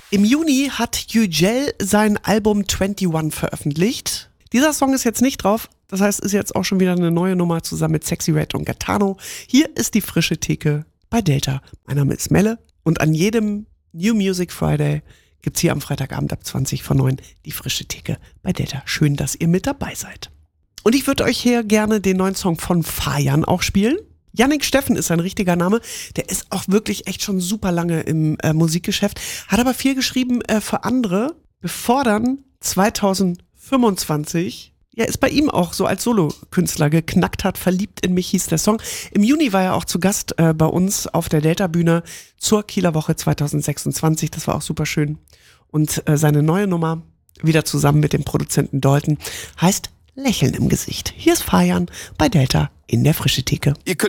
Im Juni hat Yücel sein Album 21 veröffentlicht. Dieser Song ist jetzt nicht drauf, das heißt, ist jetzt auch schon wieder eine neue Nummer zusammen mit Sexy Red und Gaetano. Hier ist die frische Theke bei Delta. Mein Name ist Melle und an jedem New Music Friday gibt's hier am Freitagabend ab 20 vor 9 die frische Theke bei Delta. Schön, dass ihr mit dabei seid. Und ich würde euch hier gerne den neuen Song von Fajan auch spielen. Yannick Steffen ist sein richtiger Name. Der ist auch wirklich echt schon super lange im Musikgeschäft. Hat aber viel geschrieben für andere, bevor dann 2025, ja, ist bei ihm auch so als Solokünstler geknackt hat. Verliebt in mich hieß der Song. Im Juni war er auch zu Gast bei uns auf der Delta-Bühne zur Kieler Woche 2026. Das war auch super schön. Und seine neue Nummer, wieder zusammen mit dem Produzenten Dalton, heißt Lächeln im Gesicht. Hier ist Fajan bei Delta in der frische Theke. Ihr könnt